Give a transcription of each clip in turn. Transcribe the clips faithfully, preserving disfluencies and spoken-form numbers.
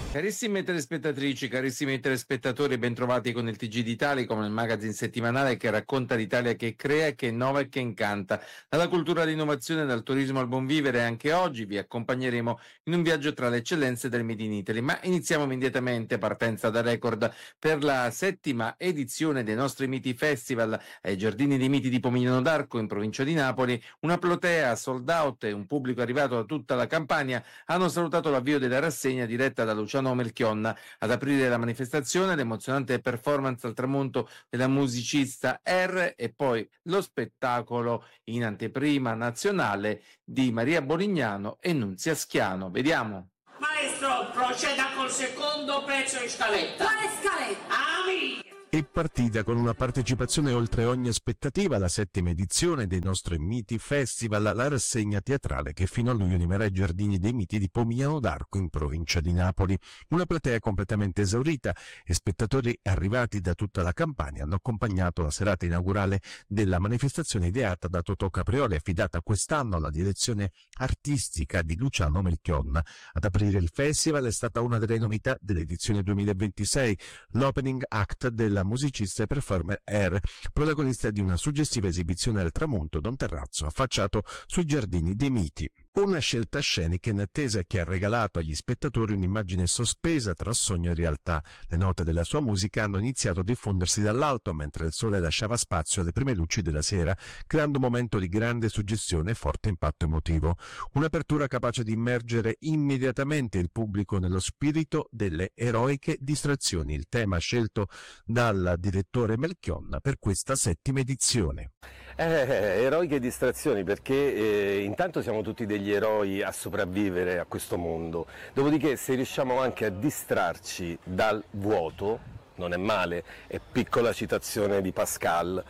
Carissime telespettatrici, carissimi telespettatori, bentrovati con il T G di Italicom, il magazine settimanale che racconta l'Italia che crea, che innova e che incanta. Dalla cultura all'innovazione, dal turismo al buon vivere, anche oggi vi accompagneremo in un viaggio tra le eccellenze del Made in Italy. Ma iniziamo immediatamente, partenza da record, per la settima edizione dei nostri Miti Festival ai Giardini dei Miti di Pomigliano d'Arco in provincia di Napoli. Una platea sold out e un pubblico arrivato da tutta la Campania hanno salutato l'avvio della rassegna diretta da Luciano Melchionna. Ad aprire la manifestazione l'emozionante performance al tramonto della musicista R e poi lo spettacolo in anteprima nazionale di Maria Bolignano e Nunzia Schiano. Vediamo. Maestro, proceda col secondo pezzo in scaletta. Quale scaletta? Ami! È partita con una partecipazione oltre ogni aspettativa la settima edizione dei nostri Miti Festival, la rassegna teatrale che fino a luglio animerà i Giardini dei Miti di Pomigliano d'Arco in provincia di Napoli. Una platea completamente esaurita e spettatori arrivati da tutta la Campania hanno accompagnato la serata inaugurale della manifestazione ideata da Totò Caprioli, affidata quest'anno alla direzione artistica di Luciano Melchionna. Ad aprire il festival è stata una delle novità dell'edizione duemilaventisei, l'opening act della musicista e performer R, protagonista di una suggestiva esibizione al tramonto da un terrazzo affacciato sui Giardini dei Miti. Una scelta scenica in attesa che ha regalato agli spettatori un'immagine sospesa tra sogno e realtà. Le note della sua musica hanno iniziato a diffondersi dall'alto mentre il sole lasciava spazio alle prime luci della sera, creando un momento di grande suggestione e forte impatto emotivo. Un'apertura capace di immergere immediatamente il pubblico nello spirito delle eroiche distrazioni, il tema scelto dal direttore Melchionna per questa settima edizione. Eh, eroiche distrazioni, perché eh, intanto siamo tutti degli eroi a sopravvivere a questo mondo, dopodiché se riusciamo anche a distrarci dal vuoto, non è male, è piccola citazione di Pascal.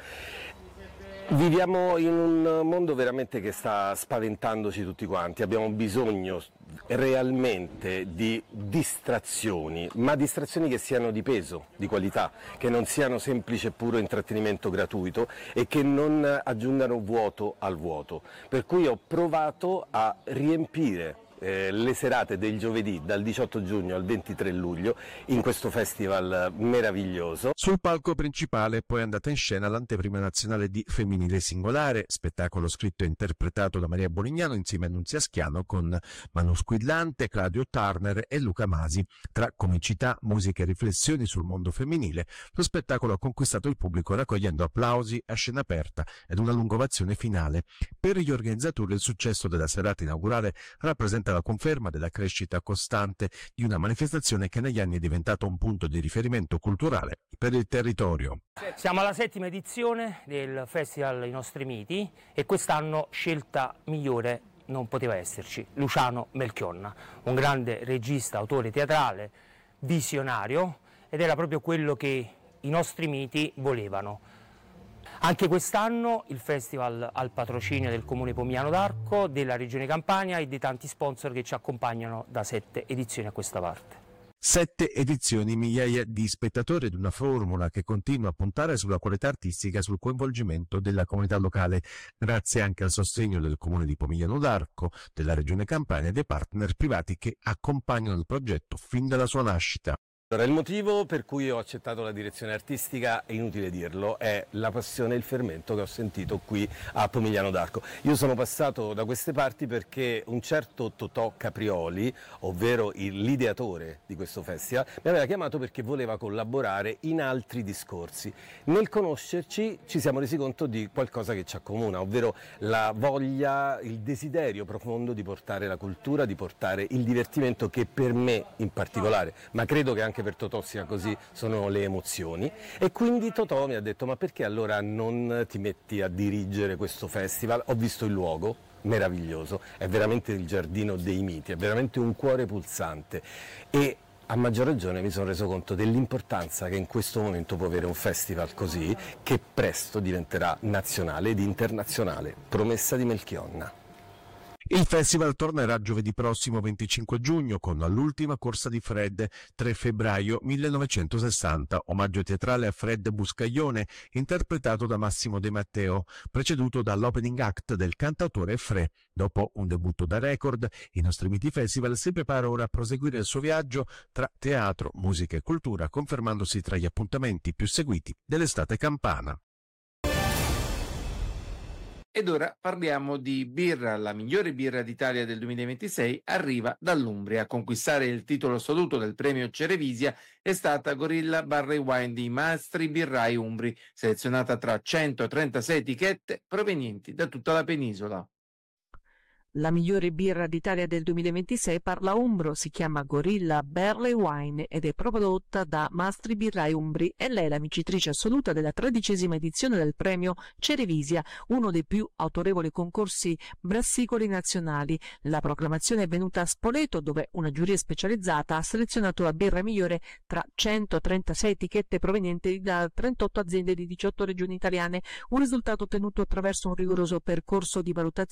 Viviamo in un mondo veramente che sta spaventandoci tutti quanti, abbiamo bisogno realmente di distrazioni, ma distrazioni che siano di peso, di qualità, che non siano semplice e puro intrattenimento gratuito e che non aggiungano vuoto al vuoto. Per cui ho provato a riempire Eh, le serate del giovedì dal diciotto giugno al ventitré luglio in questo festival meraviglioso. Sul palco principale è poi andata in scena l'anteprima nazionale di Femminile Singolare, spettacolo scritto e interpretato da Maria Bolignano insieme a Nunzia Schiano con Manu Squillante, Claudio Turner e Luca Masi. Tra comicità, musica e riflessioni sul mondo femminile, lo spettacolo ha conquistato il pubblico raccogliendo applausi a scena aperta ed una lunga ovazione finale. Per gli organizzatori il successo della serata inaugurale rappresenta la conferma della crescita costante di una manifestazione che negli anni è diventata un punto di riferimento culturale per il territorio. Siamo alla settima edizione del Festival I Nostri Miti e quest'anno scelta migliore non poteva esserci. Luciano Melchionna, un grande regista, autore teatrale, visionario, ed era proprio quello che i nostri miti volevano. Anche quest'anno il festival ha il patrocinio del Comune Pomigliano d'Arco, della Regione Campania e dei tanti sponsor che ci accompagnano da sette edizioni a questa parte. Sette edizioni, migliaia di spettatori ed una formula che continua a puntare sulla qualità artistica e sul coinvolgimento della comunità locale, grazie anche al sostegno del Comune di Pomigliano d'Arco, della Regione Campania e dei partner privati che accompagnano il progetto fin dalla sua nascita. Allora, il motivo per cui ho accettato la direzione artistica, è inutile dirlo, è la passione e il fermento che ho sentito qui a Pomigliano d'Arco. Io sono passato da queste parti perché un certo Totò Caprioli, ovvero l'ideatore di questo festival, mi aveva chiamato perché voleva collaborare in altri discorsi. Nel conoscerci ci siamo resi conto di qualcosa che ci accomuna, ovvero la voglia, il desiderio profondo di portare la cultura, di portare il divertimento, che per me in particolare, ma credo che anche per Totò sia così, sono le emozioni. E quindi Totò mi ha detto: ma perché allora non ti metti a dirigere questo festival? Ho visto il luogo, meraviglioso, è veramente il Giardino dei Miti, è veramente un cuore pulsante, e a maggior ragione mi sono reso conto dell'importanza che in questo momento può avere un festival così, che presto diventerà nazionale ed internazionale. Promessa di Melchionna. Il festival tornerà giovedì prossimo venticinque giugno con l'ultima corsa di Fred, tre febbraio millenovecentosessanta, omaggio teatrale a Fred Buscaglione, interpretato da Massimo De Matteo, preceduto dall'opening act del cantautore Fre. Dopo un debutto da record, i nostri Miti Festival si prepara ora a proseguire il suo viaggio tra teatro, musica e cultura, confermandosi tra gli appuntamenti più seguiti dell'estate campana. Ed ora parliamo di birra. La migliore birra d'Italia del duemilaventisei arriva dall'Umbria. A conquistare il titolo assoluto del premio Cerevisia è stata Gorilla Barley Wine di Mastri Birrai Umbri, selezionata tra centotrentasei etichette provenienti da tutta la penisola. La migliore birra d'Italia del duemilaventisei parla umbro, si chiama Gorilla Barley Wine ed è prodotta da Mastri Birrai Umbri e lei è la vincitrice assoluta della tredicesima edizione del premio Cerevisia, uno dei più autorevoli concorsi brassicoli nazionali. La proclamazione è venuta a Spoleto, dove una giuria specializzata ha selezionato la birra migliore tra centotrentasei etichette provenienti da trentotto aziende di diciotto regioni italiane, un risultato ottenuto attraverso un rigoroso percorso di valutazione